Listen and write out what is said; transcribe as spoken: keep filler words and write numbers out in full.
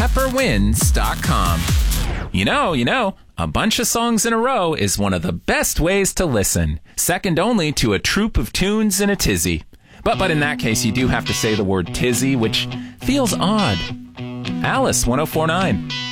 pepper wins dot com. You know, you know, a bunch of songs in a row is one of the best ways to listen, second only to a troop of tunes in a tizzy. But but in that case, you do have to say the word tizzy, which feels odd. Alice, one oh four point nine.